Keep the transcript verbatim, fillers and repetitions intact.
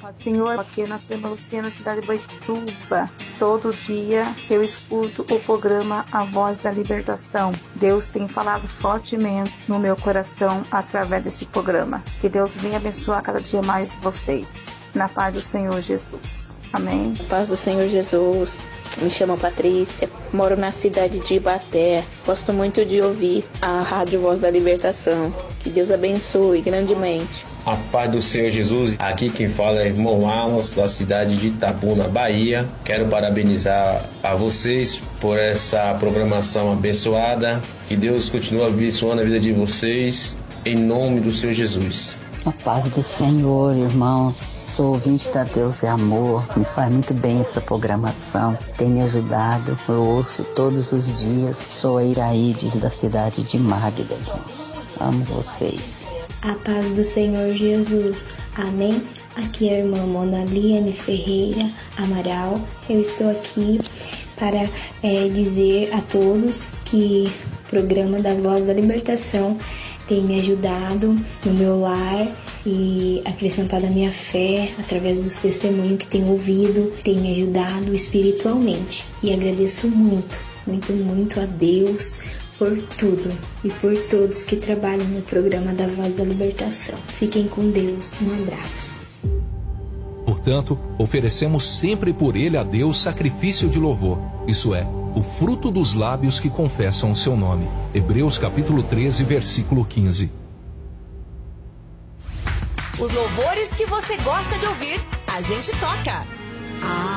Senhor, aqui na Santa Lucia, na cidade de Boituva, todo dia eu escuto o programa A Voz da Libertação. Deus tem falado fortemente no meu coração através desse programa. Que Deus venha abençoar cada dia mais vocês. Na paz do Senhor Jesus. Amém. Na paz do Senhor Jesus. Me chamo Patrícia, moro na cidade de Ibaté. Gosto muito de ouvir a Rádio Voz da Libertação. Que Deus abençoe grandemente. A paz do Senhor Jesus, aqui quem fala é irmão Amos, da cidade de Itabuna, Bahia. Quero parabenizar a vocês por essa programação abençoada. Que Deus continue abençoando a vida de vocês, em nome do Senhor Jesus. A paz do Senhor, irmãos. Sou ouvinte da Deus é Amor. Me faz muito bem essa programação. Tem me ajudado. Eu ouço todos os dias. Sou a Iraídes, da cidade de Magda, irmãos. Amo vocês. A paz do Senhor Jesus. Amém? Aqui é a irmã Monaliane Ferreira Amaral. Eu estou aqui para é, dizer a todos que o programa da Voz da Libertação tem me ajudado no meu lar e acrescentado a minha fé através dos testemunhos que tenho ouvido, tem me ajudado espiritualmente. E agradeço muito, muito, muito a Deus por tudo e por todos que trabalham no programa da Voz da Libertação. Fiquem com Deus. Um abraço. Portanto, oferecemos sempre por ele a Deus sacrifício de louvor, isso é, o fruto dos lábios que confessam o seu nome. Hebreus capítulo treze, versículo quinze. Os louvores que você gosta de ouvir, a gente toca. Ah.